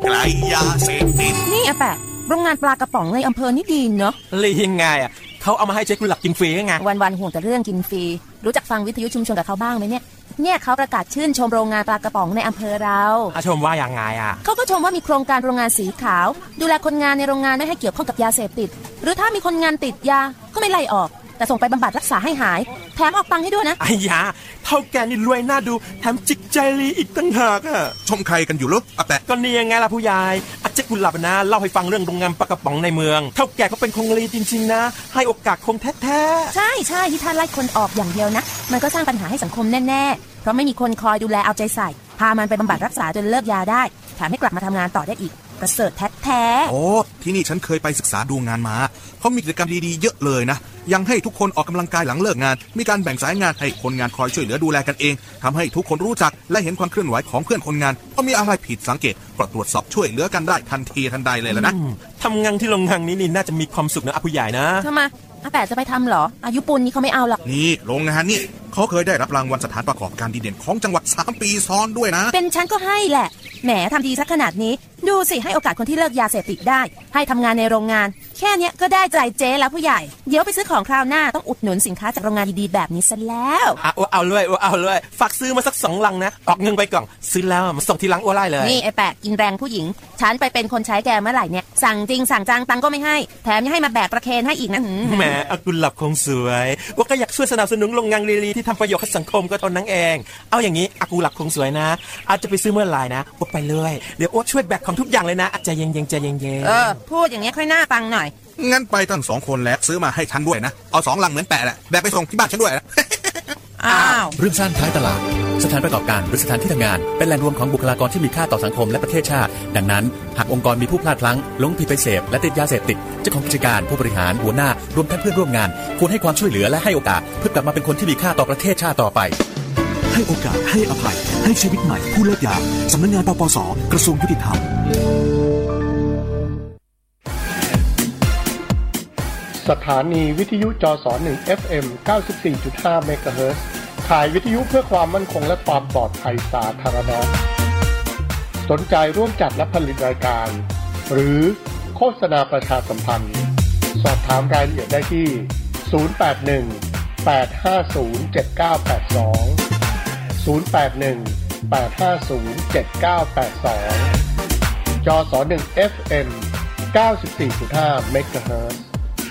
ไกลยาเสพติดนี่อาแปะโรงงานปลากระป๋องในอำเภอนี่ดีเนาะเลยยังไงอ่ะเขาเอามาให้เจ๊กุหลับกินฟรีไงวันๆห่วงแต่เรื่องกินฟรีรู้จักฟังวิทยุชุมชนกับเขาบ้างไหมเนี่ยเขาประกาศชื่นชมโรงงานปลากระป๋องในอำเภอเราชมว่าอย่างไงอ่ะเขาก็ชมว่ามีโครงการโรงงานสีขาวดูแลคนงานในโรงงานไม่ให้เกี่ยวข้องกับยาเสพติดหรือถ้ามีคนงานติดยาก็ไม่ไล่ออกแต่ส่งไปบำบัดรักษาให้หายแถมออกตังค์ให้ด้วยนะไอ้ยาเท่าแกนี่รวยน่าดูแถมจิตใจดีอีกตั้งหากอ่ะชมใครกันอยู่ลูกอาแปะก็นี่ยังไงล่ะผู้ใหญ่เจ๊กุหลับนะเล่าให้ฟังเรื่องโรงงานปลากระป๋องในเมืองเท่าแกเขาเป็นคงลีจริงๆนะให้โอกาสคงแท้ๆใช่ที่ท่านไล่คนออกอย่างเดียวนะมันก็สร้างปัญหาให้สังคมแน่ๆเพราะไม่มีคนคอยดูแลเอาใจใส่พามันไปบำบัดรักษาจนเลิกยาได้แถมให้กลับมาทำงานต่อได้อีกประเสริฐแท้ๆโอ้ที่นี่ฉันเคยไปศึกษาดูงานมาเขามีกิจกรรมดีๆเยอะเลยนะยังให้ทุกคนออกกำลังกายหลังเลิกงานมีการแบ่งสายงานให้คนงานคอยช่วยเหลือดูแลกันเองทำให้ทุกคนรู้จักและเห็นความเคลื่อนไหวของเพื่อนคนงานพอมีอะไรผิดสังเกตก็ตรวจสอบช่วยเหลือกันได้ทันทีทันใดเลยนะทำงานที่โรงงานนี้นี่น่าจะมีความสุขนะผู้ใหญ่นะทำไมอาแปะจะไปทำเหรออายุปูนนี้เขาไม่เอาหรอกนี่โรงงานนี่เขาเคยได้รับรางวัลสถานประกอบการดีเด่นของจังหวัด3 ปีซ้อนด้วยนะเป็นฉันก็ให้แหละแหมทำดีสักขนาดนี้ดูสิให้โอกาสคนที่เลิกยาเสพติดได้ให้ทำงานในโรงงานแค่นี้ก็ได้ใจเจ๊แล้วผู้ใหญ่เดี๋ยวไปซื้อของคราวหน้าต้องอุดหนุนสินค้าจากโรงงานดีๆแบบนี้ซะแล้วเอาเลยฝากซื้อมาสัก2 ลังนะออกเงินไปก่อนซื้อแล้วมาส่งที่ลังอ้วไล่เลยนี่ไอ้แปะกินแรงผู้หญิงฉันไปเป็นคนใช้แกเมื่อไหร่เนี่ยสั่งจริงสั่งจังตังก็ไม่ให้แถมยังให้มาแบกประเคนให้อีกนะแหมอากุลหลับคงสวยว่าก็อยากช่วยสนับสนุนโรงงานลีที่ทำประโยชน์กับสังคมก็เท่านั้นเองเอาอย่างนี้อากุลหลับคงสวยนะอาจจะไปซื้อเมื่อไหร่นะว่าไปเลยเดี๋ยวโอ๊ตช่วยแบกของทุกอย่างเลยนะใจเย็นพูดอย่างนี้ค่อยน่าฟังหน่อยงั้นไปตั้ง2 คนแล้วซื้อมาให้ฉันด้วยนะเอา2 ลังเหมือนแปะแหละแบกไปส่งที่บ้านฉันด้วยนะเรื่องสั้นท้ายตลาดสถานประกอบการหรือสถานที่ทำงานเป็นแหล่งรวมของบุคลากรที่มีค่าต่อสังคมและประเทศชาติดังนั้นหากองค์กรมีผู้พลาดพลั้งหลงผิดไปเสพและติดยาเสพติดเจ้าของกิจการผู้บริหารหัวหน้ารวมทั้งเพื่อนร่วมงานควรให้ความช่วยเหลือและให้โอกาสเพื่อกลับมาเป็นคนที่มีค่าต่อประเทศชาติต่อไปให้โอกาสให้อภัยให้ชีวิตใหม่ผู้เลิกยาสำนักงานปปส.กระทรวงยุติธรรมสถานีวิทยุจส1 FM 94.5 เมกะเฮิรตซ์ถ่ายวิทยุเพื่อความมั่นคงและความปลอดภัยสาธารณะสนใจร่วมจัดและผลิตรายการหรือโฆษณาประชาสัมพันธ์สอบถามรายละเอียดได้ที่081-850-7982 081-850-7982 จส1 FM 94.5 เมกะเฮิรตซ์